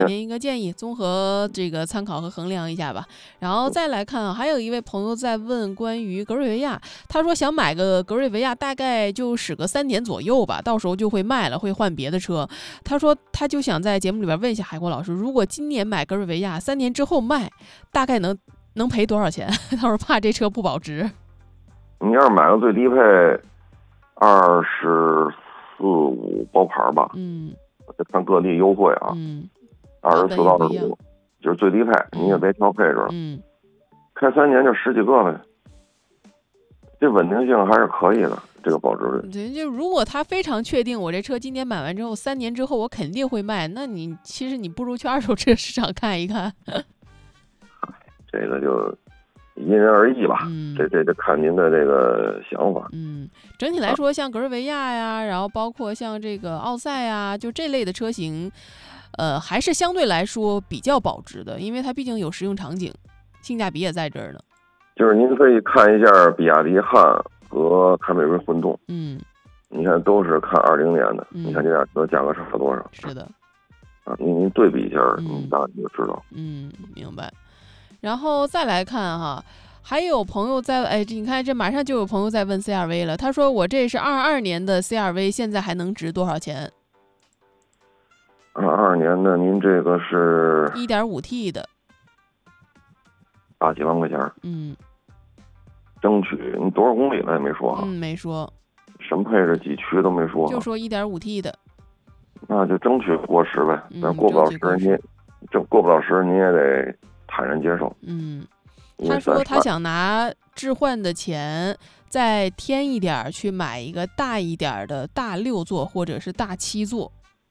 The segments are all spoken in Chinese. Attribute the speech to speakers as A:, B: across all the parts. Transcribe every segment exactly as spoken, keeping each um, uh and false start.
A: 您一个建议，综合这个参考和衡量一下吧。然后再来看啊，还有一位朋友在问关于格瑞维亚，他说想买个格瑞维亚，大概就使个三年左右吧，到时候就会卖了，会换别的车。他说他就想在节目里边问一下海国老师，如果今年买格瑞维亚，三年之后卖，大概能能赔多少钱？他说怕这车不保值。
B: 你要是买个最低配二十四五包牌吧，
A: 嗯，
B: 看各地优惠啊，
A: 嗯，
B: 二十四到二十五，就是最低配，你也别挑配置了，
A: 嗯，
B: 开三年就十几个呗，这稳定性还是可以的，这个保值率。
A: 对，就如果他非常确定我这车今年买完之后，三年之后我肯定会卖，那你其实你不如去二手车市场看一看。
B: 这个就因人而异吧，
A: 嗯，
B: 这这这看您的这个想法。
A: 嗯，整体来说，像格瑞维亚呀，然后包括像这个奥赛啊，就这类的车型，呃，还是相对来说比较保值的，因为它毕竟有实用场景，性价比也在这儿呢。
B: 就是您可以看一下比亚迪汉和凯美瑞混动，
A: 嗯，
B: 你看都是看二零年的，
A: 嗯，
B: 你看这俩车价格差了多少？
A: 是的，
B: 啊，您您对比一下，
A: 嗯，
B: 你大概就知道。
A: 嗯，明白。然后再来看哈，还有朋友在哎，你看这马上就有朋友在问 C R V 了，他说我这是二二年的 C R V， 现在还能值多少钱？
B: 二二年的您这个是
A: 一点五 T 的，
B: 大几万块钱，
A: 嗯，
B: 争取你多少公里了也没说哈，
A: 嗯，没说，
B: 什么配置几驱都没说，
A: 就说 一点五 T 的，
B: 那就争取过十呗，
A: 嗯，
B: 但过不了十您这过不了十您也得坦然接受。
A: 嗯，他说他想拿置换的钱再添一点去买一个大一点的大六座或者是大七座。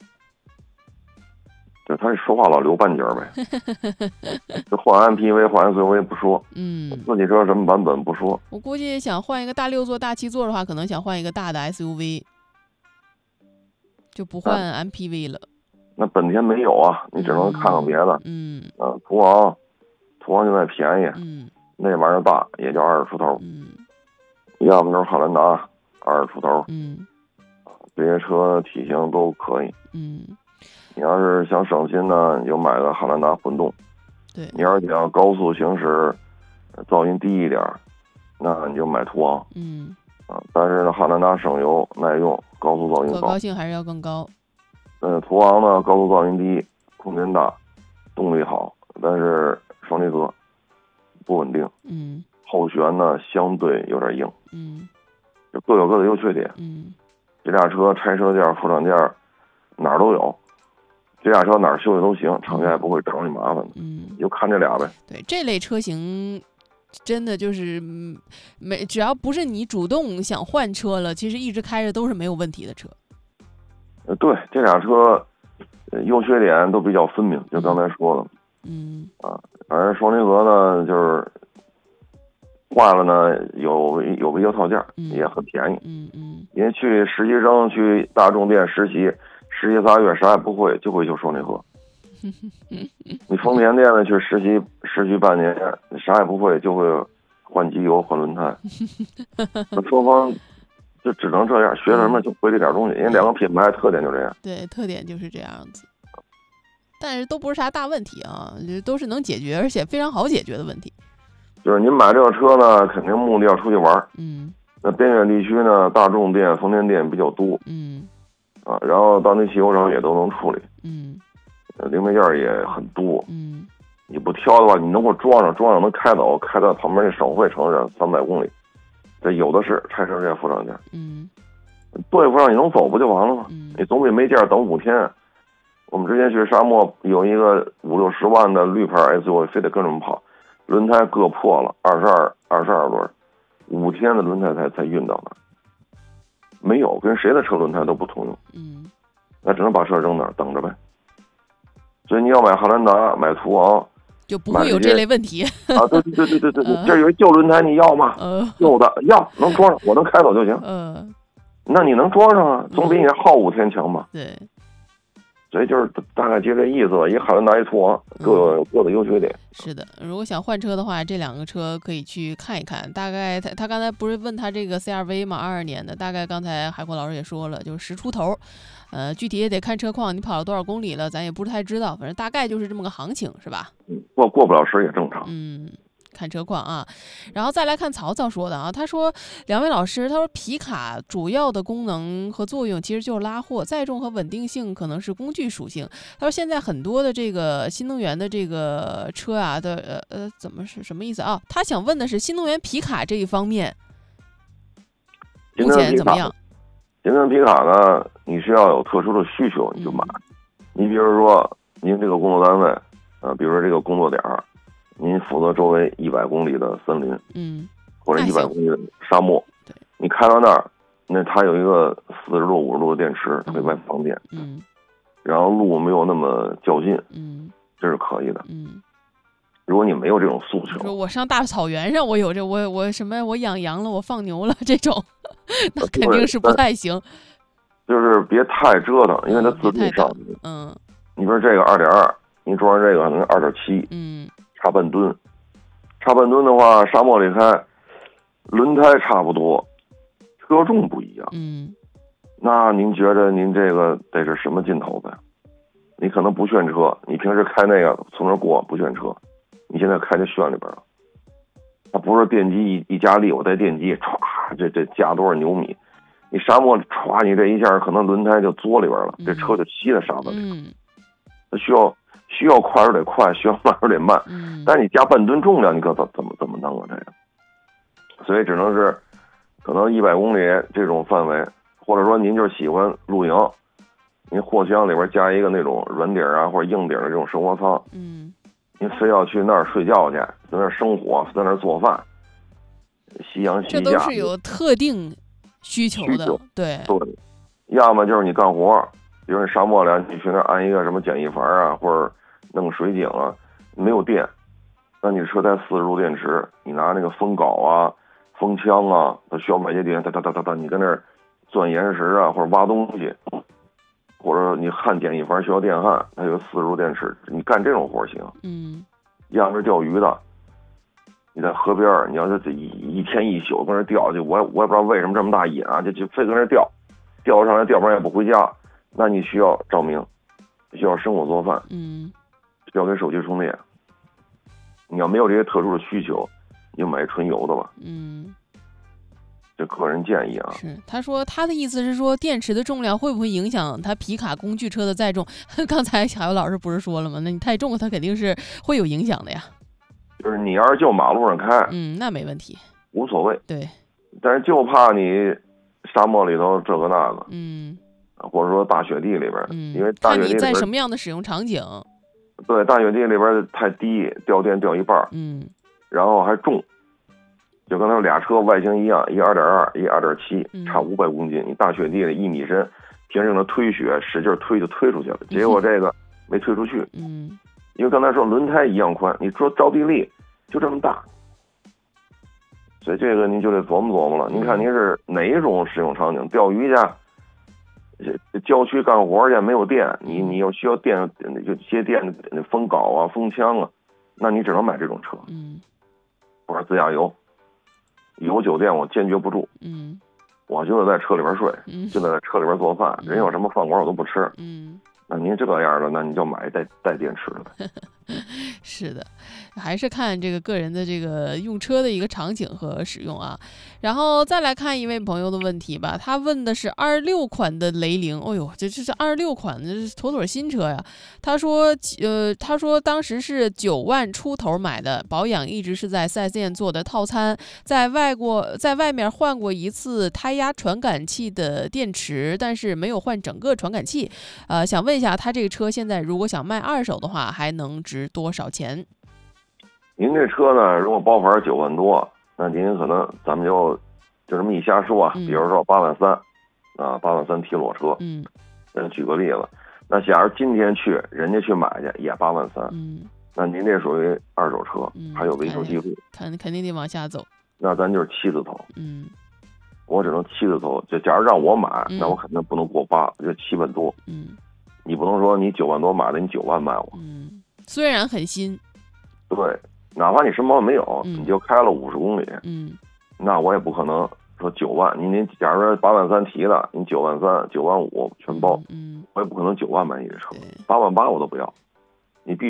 B: 就他说话老留半截呗，就换 M P V 换 S U V 不说，
A: 嗯，
B: 自己车什么版本不说。
A: 我估计想换一个大六座大七座的话，可能想换一个大的 S U V， 就不换 M P V 了。
B: 那本田没有啊，你只能看看别的。
A: 嗯，
B: 啊，途昂，途昂现在便宜，
A: 嗯，
B: 那玩意儿大也就二十出头，
A: 嗯，
B: 要么就是汉兰达二十出头，
A: 嗯，
B: 这些车体型都可以。
A: 嗯，
B: 你要是想省心呢，你就买个汉兰达混动。
A: 对，
B: 你要是想高速行驶，噪音低一点，那你就买途昂。
A: 嗯，
B: 啊，但是呢，汉兰达省油耐用，高速噪音高，
A: 可靠性还是要更高。
B: 呃，途昂呢，高速噪音低，空间大，动力好，但是双离合不稳定。
A: 嗯，
B: 后悬呢相对有点硬。
A: 嗯，
B: 就各有各的优缺点。
A: 嗯，
B: 这俩车拆车件、副厂件哪儿都有，这俩车哪儿修理都行，厂家也不会找你麻烦的。
A: 嗯，
B: 你就看这俩呗。
A: 对，这类车型真的就是没，只要不是你主动想换车了，其实一直开着都是没有问题的车。
B: 呃，对，这俩车优缺点都比较分明，就刚才说了。
A: 嗯，
B: 啊，反正双离合呢，就是坏了呢，有有维修套件，
A: 嗯，
B: 也很便宜。
A: 嗯嗯，
B: 因为去实习生去大众店实习，实习仨月啥也不会，就会修双离合。你丰田店呢去实习实习半年，啥也不会，就会换机油、换轮胎。那双方就只能这样，学什么就会这点东西，因为两个品牌特点就这样。
A: 对，特点就是这样子。但是都不是啥大问题啊，都是能解决，而且非常好解决的问题。
B: 就是您买这个车呢，肯定目的要出去玩。
A: 嗯。
B: 那边远地区呢，大众店、丰田店比较多。
A: 嗯。
B: 啊，然后当地汽油厂也都能处理。
A: 嗯。
B: 零配件也很多。
A: 嗯。
B: 你不挑的话，你能给我装上，装上能开走，开到旁边那省会城市三百公里，这有的是拆车件、副厂件。
A: 嗯。
B: 对付上你能走不就完了吗？
A: 嗯。
B: 你总比没件等五天。我们之前去沙漠有一个五六十万的绿牌 S U V， 非得跟着我们跑，轮胎各破了，二十二二十二轮，五天的轮胎才才运到那儿，没有跟谁的车轮胎都不通用。
A: 嗯，
B: 那只能把车扔那儿等着呗。所以你要买汉兰达、买途昂，
A: 就不会有这类问题
B: 啊！对对对对对对对，这有一旧轮胎你要吗？
A: 呃，
B: 旧的要，能装上，我能开走就行。
A: 嗯、呃，
B: 那你能装上啊，总比你耗五天强吧？
A: 对。
B: 所以就是大概就这意思吧，一汉兰达一途昂各有各的优缺点。
A: 是的，如果想换车的话，这两个车可以去看一看。大概他他刚才不是问他这个 C R V 嘛，二二年的，大概刚才海阔老师也说了，就是十出头。 呃，具体也得看车况，你跑了多少公里了，咱也不太知道，反正大概就是这么个行情，是吧？
B: 嗯，过过不了十也正常。
A: 嗯。看车况啊，然后再来看曹操说的啊，他说两位老师，他说皮卡主要的功能和作用其实就是拉货，载重和稳定性可能是工具属性。他说现在很多的这个新能源的这个车啊的呃呃怎么是什么意思啊？他想问的是新能源皮卡这一方面目前怎么样？
B: 新能源皮卡呢，你需要有特殊的需求你就买。嗯、你比如说您这个工作单位，呃，比如说这个工作点儿。您负责周围一百公里的森林，
A: 嗯，
B: 或者一百公里的沙漠，
A: 对，
B: 你开到那儿，那它有一个四十度、五十度的电池，特别外方便，
A: 嗯，
B: 然后路没有那么较劲，
A: 嗯，
B: 这是可以的，
A: 嗯。
B: 如果你没有这种诉求，
A: 说我上大草原上，我有这我我什么我养羊了，我放牛了这种，那肯定是不太行。
B: 就是别太折腾，因为它自动上去。
A: 嗯，
B: 你比如这个二点二，你装上这个可能二点七，
A: 嗯。
B: 差半吨，差半吨的话，沙漠里开，轮胎差不多，车重不一样。
A: 嗯，
B: 那您觉得您这个得是什么劲头呗？你可能不炫车，你平时开那个从这过不炫车，你现在开这炫里边了。它不是电机一一加力，我带电机歘，这这加多少牛米？你沙漠歘，你这一下可能轮胎就作里边了，
A: 嗯、
B: 这车就吸在沙子里了。
A: 嗯，
B: 它需要。需要快时得快，需要慢时得慢。
A: 嗯，
B: 但是你加半吨重量，你可怎怎么怎么弄啊？这个，所以只能是可能一百公里这种范围，或者说您就是喜欢露营，您货箱里边加一个那种软底啊或者硬底的这种生活舱。
A: 嗯，
B: 您非要去那儿睡觉去，在那儿生火，在那儿做饭，夕阳西下，
A: 这都是有特定需求的。
B: 需求
A: 对
B: 对，要么就是你干活，比如你沙漠里，你去那儿安一个什么简易房啊，或者弄水井啊，没有电，那你车带四十度电池，你拿那个风镐啊、风枪啊，它需要买些电，哒哒哒哒哒，你跟那儿钻岩石啊，或者挖东西，或者你焊简易房需要电焊，它有四十度电池，你干这种活行。
A: 嗯，
B: 要么是钓鱼的，你在河边，你要是这一一天一宿跟那钓去，我我也不知道为什么这么大瘾啊，就就非跟那钓，钓上来钓完也不回家，那你需要照明，需要生火做饭，
A: 嗯。
B: 要给手机充电，你要没有这些特殊的需求，你就买纯油的吧。
A: 嗯，
B: 这个人建议啊。
A: 是，他说他的意思是说，电池的重量会不会影响他皮卡工具车的载重？刚才小游老师不是说了吗？那你太重，它肯定是会有影响的呀。
B: 就是你要是就马路上开，
A: 嗯，那没问题，
B: 无所谓。
A: 对，
B: 但是就怕你沙漠里头这个那个，
A: 嗯，
B: 或者说大雪地里边，
A: 嗯，
B: 因为大雪地里边
A: 看你在什么样的使用场景。
B: 对，大雪地里边太低，掉电掉一半，
A: 嗯，
B: 然后还重，就跟他俩车外形一样，一二点二，一二点七，差五百公斤。你大雪地里一米深，平时用它推雪，使劲推就推出去了，结果这个没推出去。
A: 嗯，
B: 因为刚才说轮胎一样宽，你说着地力就这么大，所以这个您就得琢磨琢磨了。您看您是哪一种使用场景？钓鱼去。郊区干活去没有电，你你又需要电，就接电的风镐啊、风枪啊，那你只能买这种车。
A: 嗯，
B: 或者自驾游，有酒店我坚决不住。
A: 嗯，
B: 我就得在车里边睡，
A: 嗯，
B: 就得在车里边做饭。人有什么饭馆我都不吃。
A: 嗯，
B: 那您这样的，那你就买带带电池的呗。
A: 是的，还是看这个个人的这个用车的一个场景和使用啊。然后再来看一位朋友的问题吧，他问的是二十六款的雷凌，哦呦，这这是二十六款，这是妥妥新车呀。他说，呃，他说当时是九万出头买的，保养一直是在四 S 店做的套餐，在外过在外面换过一次胎压传感器的电池，但是没有换整个传感器。呃，想问一下，他这个车现在如果想卖二手的话，还能值多少钱？
B: 您这车呢，如果包牌九万多，那您可能咱们就就这么一瞎说啊，
A: 嗯、
B: 比如说八万三，啊，八万三提裸车，
A: 嗯，
B: 举个例子，那假如今天去人家去买去也八万三，
A: 嗯，
B: 那您这属于二手车，
A: 嗯、
B: 还有维修记录，
A: 肯肯定得往下走，
B: 那咱就是七字头，
A: 嗯，
B: 我只能七字头，就假如让我买，
A: 嗯、
B: 那我肯定不能过八，就七万多，
A: 嗯，
B: 你不能说你九万多买的，你九万卖我，
A: 嗯，虽然很新，
B: 对。哪怕你什么毛病没有，
A: 嗯、
B: 你就开了五十公里，
A: 嗯，
B: 那我也不可能说九万，你那假如说八万三提的，你九万三、九万五全包，
A: 嗯，
B: 我也不可能九万买你这车，八万八我都不要。